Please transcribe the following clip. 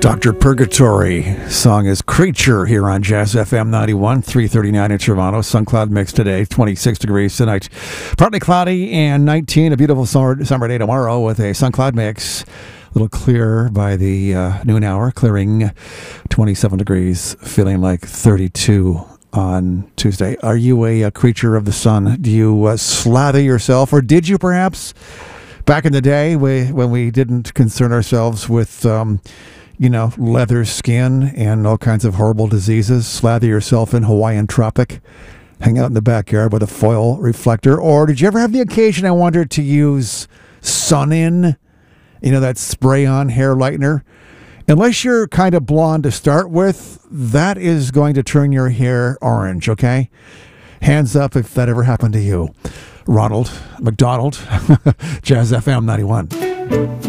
Dr. Purgatory. Song is Creature here on Jazz FM 91, 339 in Toronto. Sun cloud mix today, 26 degrees tonight. Partly cloudy and 19, a beautiful summer day tomorrow with a sun cloud mix. A little clearer by the noon hour, clearing 27 degrees, feeling like 32 on Tuesday. Are you a creature of the sun? Do you slather yourself, or did you perhaps back in the day when we didn't concern ourselves with leather skin and all kinds of horrible diseases? Slather yourself in Hawaiian Tropic, hang out in the backyard with a foil reflector? Or did you ever have the occasion, I wonder, to use Sun-In, that spray-on hair lightener? Unless you're kind of blonde to start with, that is going to turn your hair orange, okay? Hands up if that ever happened to you. Ronald McDonald, Jazz FM 91.